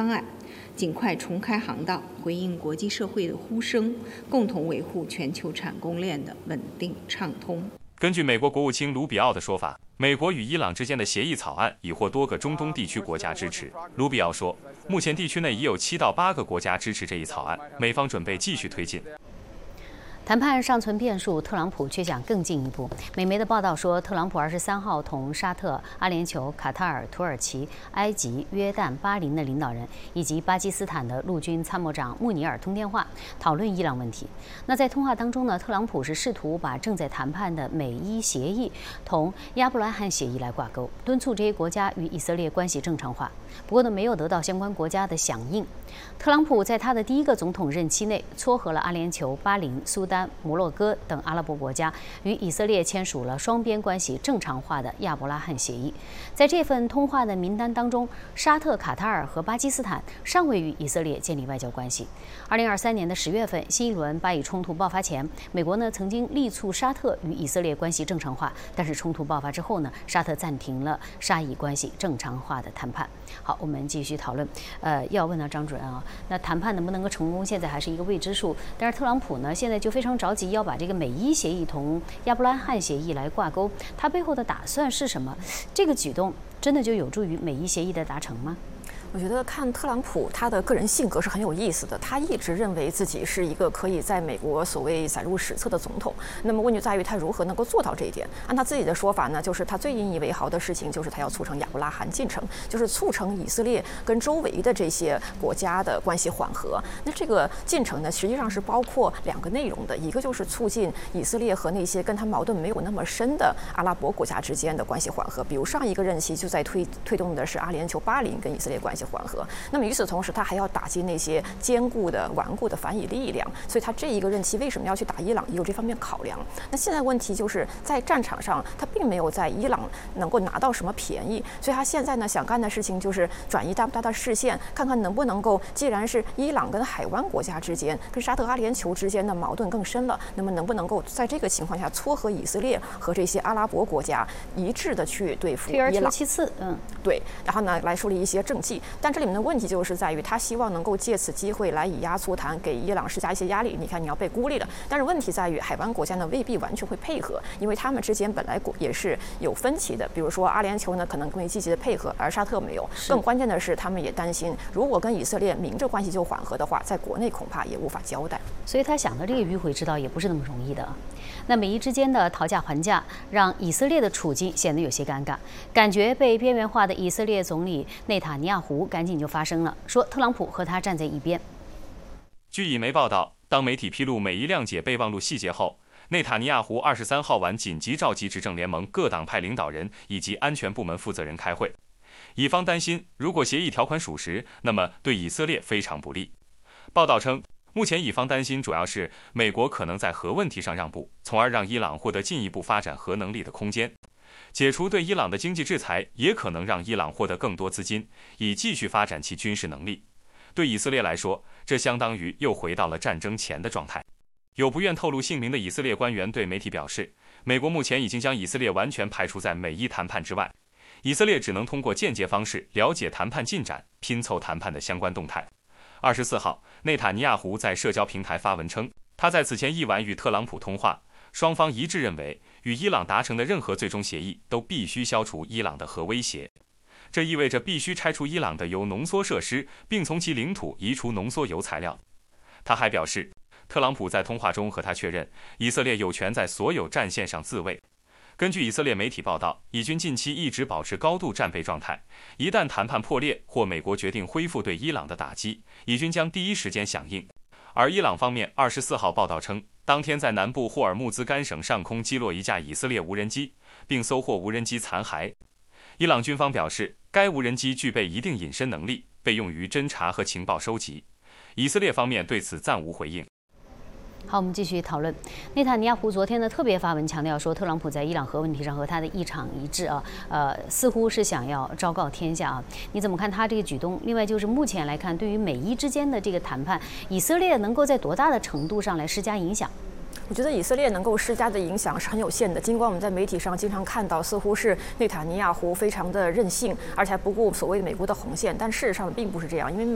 方案，尽快重开航道，回应国际社会的呼声，共同维护全球产供链的稳定畅通。 根据美国国务卿卢比奥的说法，美国与伊朗之间的协议草案已获多个中东地区国家支持。卢比奥说，目前地区内已有7到8个国家支持这一草案，美方准备继续推进。 谈判尚存变数，特朗普却想更进一步。美媒的报道说，特朗普23号同沙特、阿联酋、卡塔尔、土耳其、埃及、约旦、巴林的领导人以及巴基斯坦的陆军参谋长穆尼尔通电话，讨论伊朗问题。那在通话当中呢，特朗普是试图把正在谈判的美伊协议同亚伯拉罕协议来挂钩，敦促这些国家与以色列关系正常化。不过呢，没有得到相关国家的响应。特朗普在他的第一个总统任期内，撮合了阿联酋、巴林、苏丹、摩洛哥等阿拉伯国家，与以色列签署了双边关系正常化的亚伯拉罕协议。在这份通话的名单当中，沙特、卡塔尔和巴基斯坦尚未与以色列建立外交关系。2023年的10月份，新一轮巴以冲突爆发前，美国呢曾经力促沙特与以色列关系正常化，但是冲突爆发之后呢，沙特暂停了沙以关系正常化的谈判。好，我们继续讨论。要问到张主任啊，那谈判能不能够成功，现在还是一个未知数。但是特朗普呢，现在就非常着急要把这个美伊协议同亚伯拉罕协议来挂钩，他背后的打算是什么？这个举动真的就有助于美伊协议的达成吗？ 我觉得看特朗普他的个人性格是很有意思的，他一直认为自己是一个可以在美国所谓载入史册的总统。那么问题在于他如何能够做到这一点。按他自己的说法呢，就是他最引以为豪的事情就是他要促成亚伯拉罕进程，就是促成以色列跟周围的这些国家的关系缓和。那这个进程呢，实际上是包括2个内容的，一个就是促进以色列和那些跟他矛盾没有那么深的阿拉伯国家之间的关系缓和，比如上一个任期就在推动的是阿联酋、巴林跟以色列关系缓和。那么与此同时，他还要打击那些坚固的、顽固的反以力量。所以他这一个任期为什么要去打伊朗，也有这方面考量。那现在问题就是在战场上，他并没有在伊朗能够拿到什么便宜，所以他现在呢想干的事情就是转移大的视线，看看能不能够，既然是伊朗跟海湾国家之间、跟沙特、阿联酋之间的矛盾更深了，那么能不能够在这个情况下撮合以色列和这些阿拉伯国家一致的去对付伊朗？ 退而求其次， 对，然后呢来树立一些政绩。但这里面的问题就是在于，他希望能够借此机会来以压促谈，给伊朗施加一些压力。你看，你要被孤立了。但是问题在于，海湾国家呢未必完全会配合，因为他们之间本来也是有分歧的。比如说阿联酋呢可能更积极的配合，而沙特没有。更关键的是，他们也担心，如果跟以色列明着关系就缓和的话，在国内恐怕也无法交代。 所以他想的这个迂回之道也不是那么容易的。那美伊之间的讨价还价，让以色列的处境显得有些尴尬，感觉被边缘化的以色列总理内塔尼亚胡赶紧就发声了，说特朗普和他站在一边。 据以媒报道，当媒体披露美伊谅解备忘录细节后，内塔尼亚胡23号晚紧急召集执政联盟各党派领导人以及安全部门负责人开会。以方担心，如果协议条款属实，那么对以色列非常不利。报道称，目前以方担心主要是美国可能在核问题上让步，从而让伊朗获得进一步发展核能力的空间。解除对伊朗的经济制裁也可能让伊朗获得更多资金，以继续发展其军事能力。对以色列来说，这相当于又回到了战争前的状态。有不愿透露姓名的以色列官员对媒体表示，美国目前已经将以色列完全排除在美伊谈判之外，以色列只能通过间接方式了解谈判进展，拼凑谈判的相关动态。24号，内塔尼亚胡在社交平台发文称，他在此前一晚与特朗普通话，双方一致认为，与伊朗达成的任何最终协议都必须消除伊朗的核威胁。这意味着必须拆除伊朗的铀浓缩设施，并从其领土移除浓缩铀材料。他还表示，特朗普在通话中和他确认，以色列有权在所有战线上自卫。根据以色列媒体报道，以军近期一直保持高度战备状态，一旦谈判破裂或美国决定恢复对伊朗的打击，以军将第一时间响应。而伊朗方面24号报道称，当天在南部霍尔木兹干省上空击落一架以色列无人机，并搜获无人机残骸。伊朗军方表示，该无人机具备一定隐身能力，被用于侦察和情报收集。以色列方面对此暂无回应。 好，我们继续讨论。内塔尼亚胡昨天呢特别发文强调说，特朗普在伊朗核问题上和他的立场一致啊，似乎是想要昭告天下啊。你怎么看他这个举动？另外就是目前来看，对于美伊之间的这个谈判，以色列能够在多大的程度上来施加影响？ 我觉得以色列能够施加的影响是很有限的，尽管我们在媒体上经常看到，似乎是内塔尼亚胡非常的任性，而且还不顾所谓的美国的红线，但事实上并不是这样，因为